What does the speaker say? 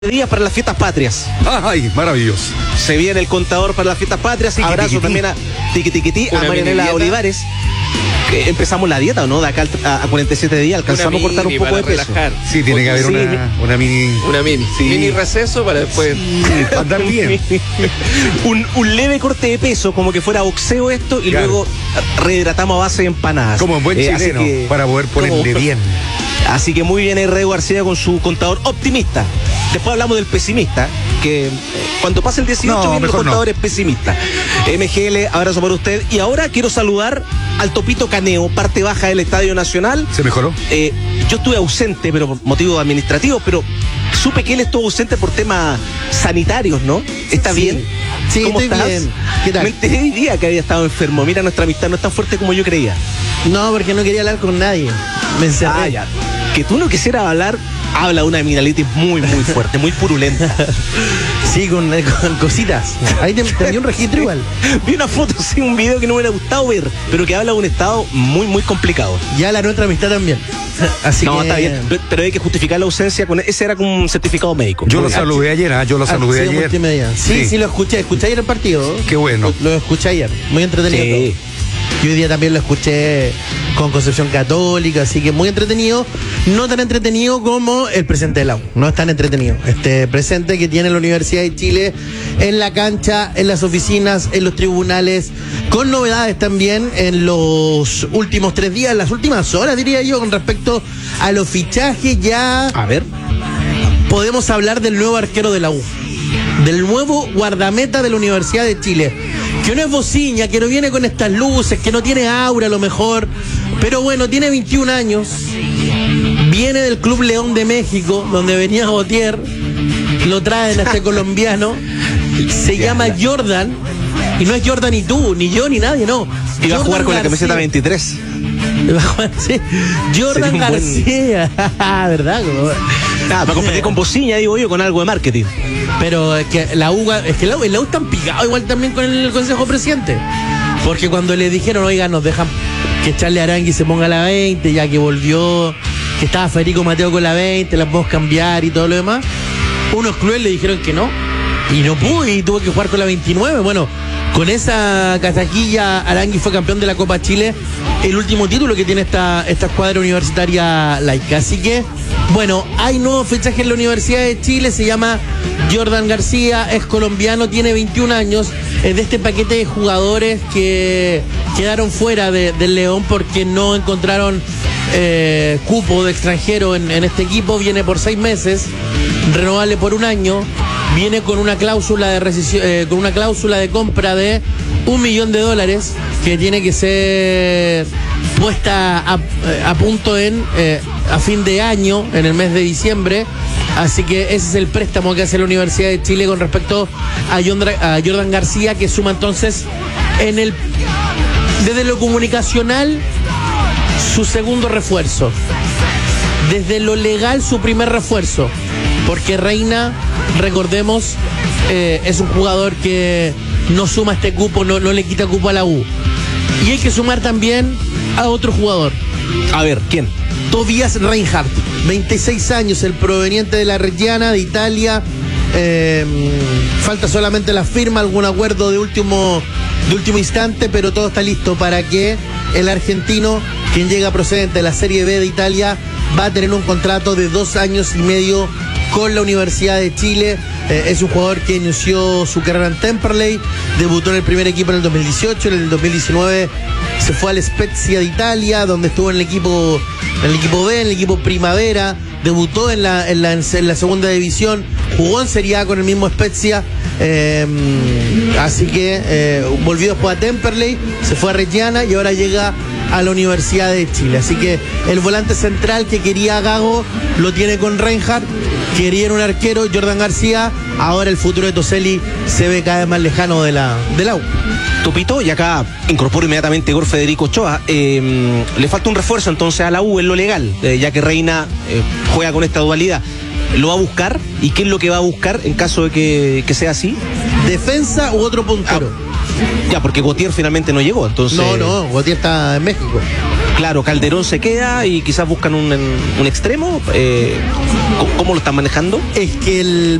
días para las fiestas patrias. Ay, maravilloso. Se viene el contador para las fiestas patrias. Y abrazo también a Tiquitiquití, a Marianela Olivares. Que empezamos la dieta, ¿o no? De acá a 47 días alcanzamos a cortar un poco de peso. Sí, tiene que haber una mini. Una mini. Sí. Mini receso para después. Para andar bien. un leve corte de peso, como que fuera boxeo esto, y claro, luego rehidratamos a base de empanadas. Como en buen chileno, para poder ponerle bien. Así que muy bien Rey García con su contador optimista. Después hablamos del pesimista, que cuando pasa el 18 vienen los contadores pesimistas. MGL, abrazo para usted. Y ahora quiero saludar al Topito Caneo, parte baja del Estadio Nacional. ¿Se mejoró? Yo estuve ausente, pero por motivos administrativos, pero supe que él estuvo ausente por temas sanitarios, ¿no? ¿Está bien? Sí, ¿Cómo estoy estás? bien. ¿Qué tal? Me enteré hoy día que había estado enfermo. Mira, nuestra amistad no es tan fuerte como yo creía. No, porque no quería hablar con nadie. Me encerré. Ya. Que tú no quisieras hablar, habla de una amigdalitis muy, muy fuerte, muy purulenta. Sí, con cositas. Ahí te vi un registro igual. Vi una foto, sí, un video que no me hubiera gustado ver, pero que habla de un estado muy, muy complicado. Ya la nuestra amistad también. Así no, que... está bien, pero hay que justificar la ausencia con ese era como un certificado médico. Yo lo saludé ayer, yo lo saludé ayer. Sí, lo escuché ayer el partido. Qué bueno. Lo escuché ayer, muy entretenido. Sí. Y hoy día también lo escuché con Concepción Católica, así que muy entretenido. No tan entretenido como el presente de la U. No es tan entretenido. Este presente que tiene la Universidad de Chile en la cancha, en las oficinas, en los tribunales, con novedades también en los últimos 3 días, en las últimas horas, diría yo, con respecto a los fichajes. Ya a ver, podemos hablar del nuevo arquero de la U, del nuevo guardameta de la Universidad de Chile, que no es bociña, que no viene con estas luces, que no tiene aura a lo mejor, pero bueno, tiene 21 años, viene del Club León de México, donde venía Gautier, lo traen a este colombiano, se llama Jordan, y no es Jordan ni tú, ni yo, ni nadie, no. Iba a jugar con la camiseta 23. Sí. Jordan García, ¿verdad? Para competir con bociña, digo yo, con algo de marketing. Pero es que la U están picados igual también con el Consejo Presidente. Porque cuando le dijeron, oiga, nos dejan que Charly Arangui se ponga la 20, ya que volvió, que estaba Federico Mateo con la 20, la podemos cambiar y todo lo demás, unos clubes le dijeron que no. Y no pudo y tuvo que jugar con la 29. Bueno, con esa casaquilla, Arangui fue campeón de la Copa Chile, el último título que tiene esta escuadra universitaria laica. Así que, bueno, hay nuevos fichajes en la Universidad de Chile, se llama Jordan García, es colombiano, tiene 21 años, es de este paquete de jugadores que quedaron fuera del León porque no encontraron cupo de extranjero en este equipo. Viene por 6 meses, renovable por 1 año. Viene con una cláusula de rescisión, con una cláusula de compra de $1 millón que tiene que ser puesta a punto a fin de año, en el mes de diciembre. Así que ese es el préstamo que hace la Universidad de Chile con respecto a Jordan García, que suma entonces desde lo comunicacional su segundo refuerzo, desde lo legal su primer refuerzo, porque Reina, recordemos, es un jugador que no suma este cupo, no le quita cupo a la U. Y hay que sumar también a otro jugador. A ver, ¿quién? Tobias Reinhardt, 26 años, el proveniente de la Reggiana, de Italia. Falta solamente la firma, algún acuerdo de último instante, pero todo está listo para que el argentino, quien llega procedente de la Serie B de Italia, va a tener un contrato de 2 años y medio con la Universidad de Chile. Es un jugador que inició su carrera en Temperley, debutó en el primer equipo en el 2018, en el 2019 se fue al Spezia de Italia, donde estuvo en el equipo B, en el equipo Primavera, debutó en la segunda división, jugó en Serie A con el mismo Spezia, así que volvió después a Temperley, se fue a Reggiana y ahora llega a la Universidad de Chile. Así que el volante central que quería Gago lo tiene con Reinhardt, quería un arquero, Jordan García. Ahora el futuro de Toselli se ve cada vez más lejano de la U. Tupito, y acá incorporo inmediatamente Igor Federico Ochoa. Le falta un refuerzo entonces a la U en lo legal, ya que Reina juega con esta dualidad. ¿Lo va a buscar? ¿Y qué es lo que va a buscar en caso de que sea así? ¿Defensa u otro puntero? Ya, porque Gautier finalmente no llegó, entonces. No, Gautier está en México. Claro, Calderón se queda y quizás buscan un extremo. ¿Cómo lo están manejando? Es que el